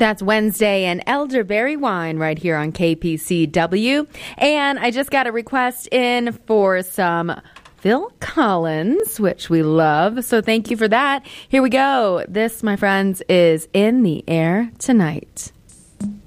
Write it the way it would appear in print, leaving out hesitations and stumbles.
That's Wednesday and elderberry wine right here on KPCW. And I just got a request in for some Phil Collins, which we love. So thank you for that. Here we go. This, my friends, is In the Air Tonight.